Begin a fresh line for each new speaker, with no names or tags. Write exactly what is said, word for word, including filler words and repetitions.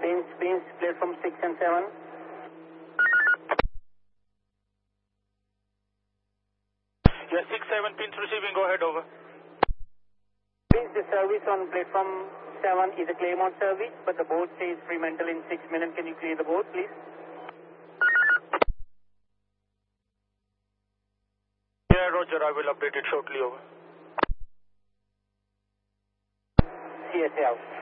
Pins, pins, platform six and seven.
Yes, six, seven pins receiving, go ahead, over.
Pins, the service on platform seven is a Claymont service, but the board says Fremantle in six minutes. Can you clear the board, please?
Yeah, Roger, I will update it shortly, over.
C S A out.